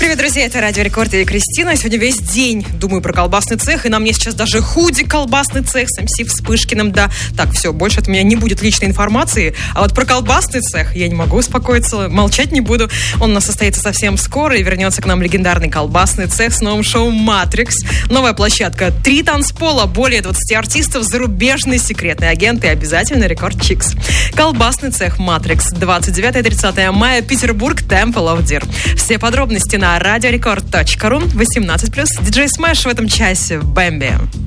Привет, друзья, это Радио Рекорд и Кристина. Сегодня весь день думаю про колбасный цех, и на мне сейчас даже худи колбасный цех с МС Вспышкиным, да. Так, все, больше от меня не будет личной информации, а вот про колбасный цех я не могу успокоиться, молчать не буду. Он у нас состоится совсем скоро, и вернется к нам легендарный колбасный цех с новым шоу «Матрикс». Новая площадка, 3 танцпола, более 20 артистов, зарубежный секретный агент и обязательно Рекорд Чикс. Колбасный цех «Матрикс», 29-30 мая, Петербург, Temple of Deer. Все подробности на radiorecord.ru, 18+. Диджей Смэш в этом часе. Бэмби.